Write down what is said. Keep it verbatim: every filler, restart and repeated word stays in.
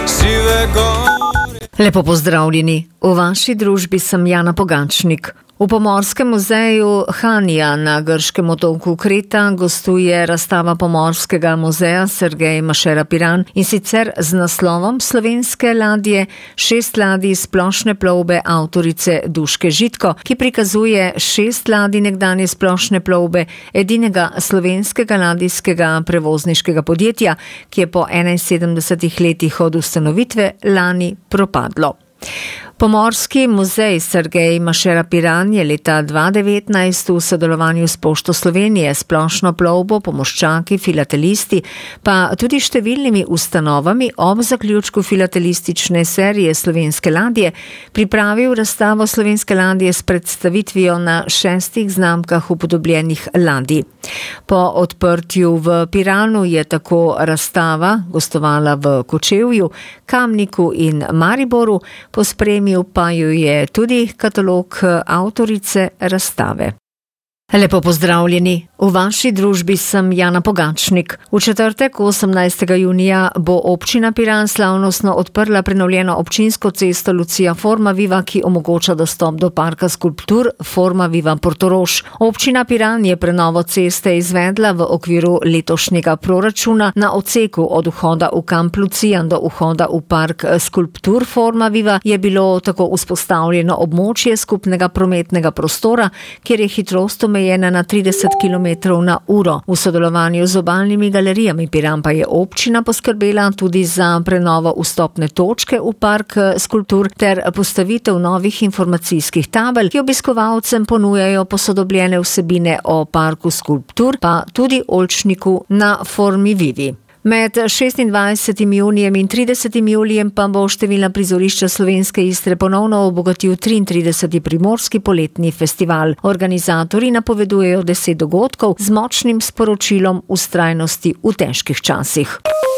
Lepo pozdravljeni. V vaši družbi sem Jana Pogačnik. V Pomorskem muzeju Hanija na grškem otoku Kreta gostuje razstava Pomorskega muzeja Sergej Mašera Piran, in sicer z naslovom Slovenske ladje, šest ladij splošne plovbe avtorice Duške Žitko, ki prikazuje šest ladij nekdanje splošne plovbe edinega slovenskega ladijskega prevozniškega podjetja, ki je po enainsedemdesetih letih od ustanovitve lani propadlo. Pomorski muzej Sergej Mašera Piran je leta dva devetnajst v sodelovanju s Pošto Slovenije, splošno plovbo, pomorščaki, filatelisti, pa tudi številnimi ustanovami ob zaključku filatelistične serije Slovenske ladje pripravil razstavo Slovenske ladje s predstavitvijo na šestih znamkah upodobljenih ladij. Po odprtju v Piranu je tako razstava gostovala v Kočevju, Kamniku in Mariboru, pospremil pa jo je tudi katalog avtorice razstave. Lepo pozdravljeni. V vaši družbi sem Jana Pogačnik. V četrtek, osemnajstega junija, bo občina Piran slavnostno odprla prenovljeno občinsko cesto Lucija Forma Viva, ki omogoča dostop do parka skulptur Forma Viva Portorož. Občina Piran je prenovo ceste izvedla v okviru letošnjega proračuna. Na odseku od vhoda v kamp Lucijan do vhoda v park skulptur Forma Viva je bilo tako vzpostavljeno območje skupnega prometnega prostora, kjer je hitrost omejena na trideset kilometrov na uro. V sodelovanju z obalnimi galerijami Piran pa je občina poskrbela tudi za prenovo vstopne točke v park skulptur ter postavitev novih informacijskih tabel, ki obiskovalcem ponujajo posodobljene vsebine o parku skulptur, pa tudi oljčniku na Formi Vivi. Med šestindvajsetim junijem in tridesetim julijem pa bo številna prizorišča Slovenske Istre ponovno obogatil triintrideseti Primorski poletni festival. Organizatorji napovedujejo deset dogodkov z močnim sporočilom vztrajnosti v težkih časih.